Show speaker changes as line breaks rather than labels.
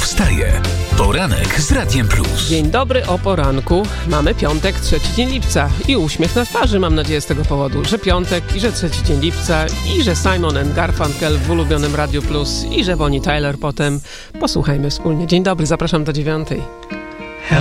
wstaje. Poranek z Radiem Plus.
Dzień dobry o poranku. Mamy piątek, 3 dzień lipca i uśmiech na twarzy, mam nadzieję, z tego powodu, że piątek i że 3 dzień lipca i że Simon & Garfunkel w ulubionym Radiu Plus i że Bonnie Tyler potem. Posłuchajmy wspólnie. Dzień dobry, zapraszam do 9.